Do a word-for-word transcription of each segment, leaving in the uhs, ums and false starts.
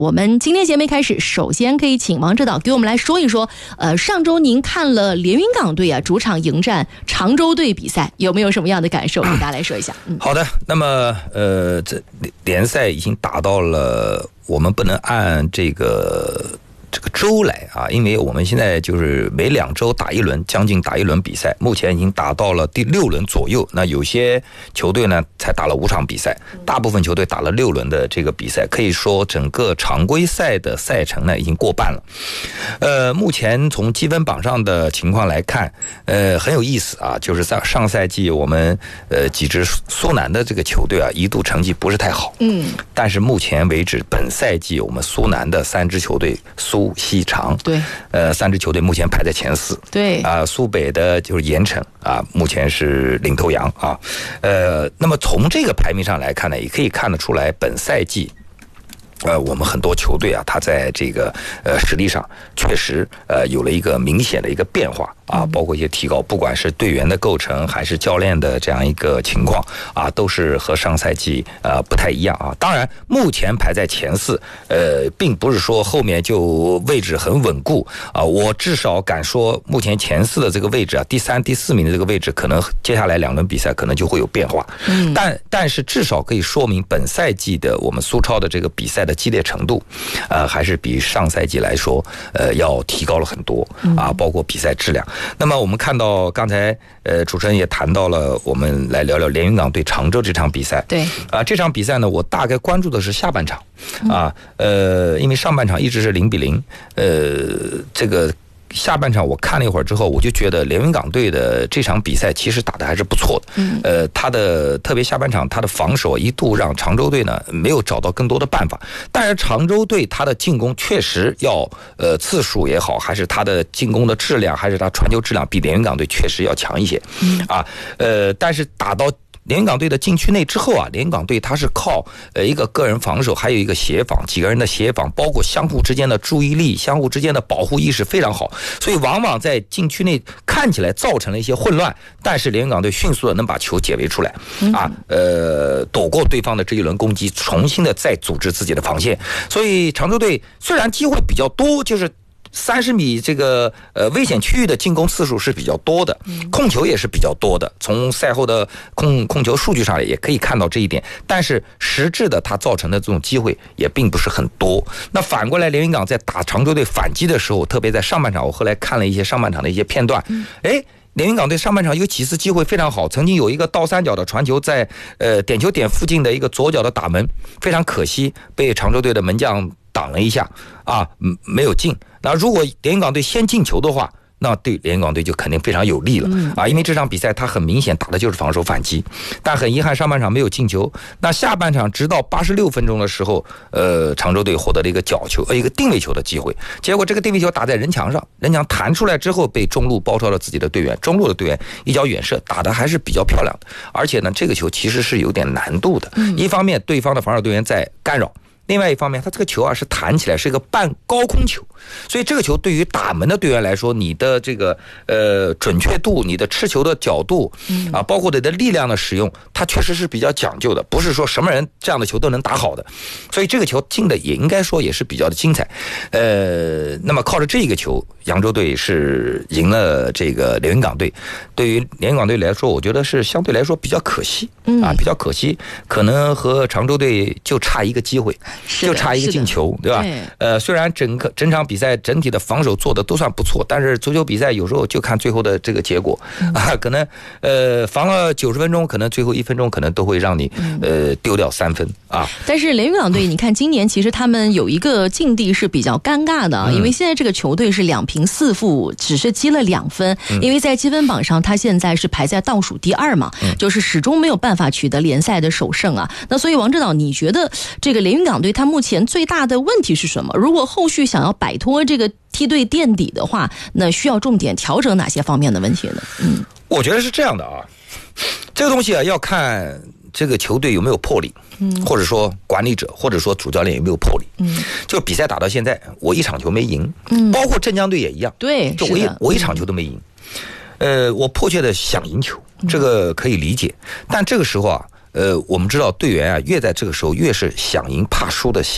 我们今天节目开始，首先可以请王指导给我们来说一说，呃，上周您看了连云港队啊主场迎战常州队比赛，有没有什么样的感受？给大家来说一下。嗯， 好的，那么呃，这联赛已经打到了，我们不能按这个。这个周来啊，因为我们现在就是每两周打一轮，将近打一轮比赛，目前已经打到了第六轮左右。那有些球队呢才打了五场比赛，大部分球队打了六轮的这个比赛，可以说整个常规赛的赛程呢已经过半了。呃，目前从积分榜上的情况来看，呃，很有意思啊，就是上上赛季我们呃几支苏南的这个球队啊，一度成绩不是太好，嗯，但是目前为止，本赛季我们苏南的三支球队苏。西长对， 呃，三支球队目前排在前四， 对啊、呃，苏北的就是盐城啊，目前是领头羊啊，呃，那么从这个排名上来看呢，也可以看得出来，本赛季。呃，我们很多球队啊，他在这个呃实力上确实呃有了一个明显的一个变化啊，包括一些提高，不管是队员的构成还是教练的这样一个情况啊，都是和上赛季呃不太一样啊。当然，目前排在前四，呃，并不是说后面就位置很稳固啊。我至少敢说，目前前四的这个位置啊，第三、第四名的这个位置，可能接下来两轮比赛可能就会有变化。嗯，但但是至少可以说明，本赛季的我们苏超的这个比赛的激烈程度，呃，还是比上赛季来说，呃，要提高了很多啊，包括比赛质量。那么我们看到刚才呃主持人也谈到了，我们来聊聊连云港对常州这场比赛。 对啊，这场比赛呢，我大概关注的是下半场啊，呃，因为上半场一直是零比零，呃，这个。下半场我看了一会儿之后，我就觉得连云港队的这场比赛其实打得还是不错的。嗯，呃，他的特别下半场他的防守一度让常州队呢没有找到更多的办法，但是常州队他的进攻确实要呃次数也好，还是他的进攻的质量，还是他传球质量比连云港队确实要强一些。嗯啊，呃，但是打到连云港队的禁区内之后啊，连云港队他是靠呃一个个人防守，还有一个协防，几个人的协防，包括相互之间的注意力、相互之间的保护意识非常好，所以往往在禁区内看起来造成了一些混乱，但是连云港队迅速的能把球解围出来，啊，呃，躲过对方的这一轮攻击，重新的再组织自己的防线。所以常州队虽然机会比较多，就是三十米这个呃危险区域的进攻次数是比较多的，控球也是比较多的，从赛后的控控球数据上也可以看到这一点，但是实质的它造成的这种机会也并不是很多。那反过来连云港在打常州队反击的时候，特别在上半场，我后来看了一些上半场的一些片段，哎，连云港队上半场有几次机会非常好，曾经有一个倒三角的传球在呃点球点附近的一个左脚的打门，非常可惜被常州队的门将挡了一下啊，没有进。那如果连云港队先进球的话，那对连云港队就肯定非常有利了啊！因为这场比赛他很明显打的就是防守反击，但很遗憾上半场没有进球。那下半场直到八十六分钟的时候，呃，常州队获得了一个角球，呃，一个定位球的机会。结果这个定位球打在人墙上，人墙弹出来之后被中路包抄了自己的队员，中路的队员一脚远射，打的还是比较漂亮的。而且呢，这个球其实是有点难度的，一方面对方的防守队员在干扰。另外一方面，他这个球啊是弹起来，是一个半高空球，所以这个球对于打门的队员来说，你的这个呃准确度、你的持球的角度啊，包括你的力量的使用，它确实是比较讲究的，不是说什么人这样的球都能打好的。所以这个球进的也应该说也是比较的精彩。呃，那么靠着这个球，扬州队是赢了这个连云港队。对于连云港队来说，我觉得是相对来说比较可惜啊，比较可惜，可能和常州队就差一个机会。就差一个进球，对吧？对呃，虽然整个整场比赛整体的防守做的都算不错，但是足球比赛有时候就看最后的这个结果、嗯、啊，可能呃防了九十分钟，可能最后一分钟可能都会让你呃丢掉三分啊。 但是连云港队，你看今年其实他们有一个境地是比较尴尬的，嗯、因为现在这个球队是两平四负，只是积了两分、嗯，因为在积分榜上他现在是排在倒数第二嘛、嗯，就是始终没有办法取得联赛的首胜啊。那所以王指导，你觉得这个连云港队他目前最大的问题是什么？如果后续想要摆脱这个梯队垫底的话，那需要重点调整哪些方面的问题呢？嗯， 我觉得是这样的啊，这个东西啊要看这个球队有没有魄力，嗯，或者说管理者或者说主教练有没有魄力，嗯，就比赛打到现在，我一场球没赢，嗯，包括镇江队也一样， 对， 就我一我一场球都没赢，呃，我迫切的想赢球，这个可以理解，但这个时候啊。呃，我们知道队员啊，越在这个时候越是想赢怕输的心理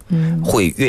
会越